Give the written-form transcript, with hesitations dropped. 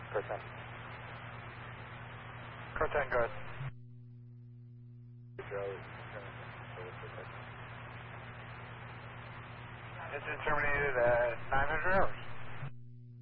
Car 10. Car 10, go ahead. Engine terminated at 900 hours.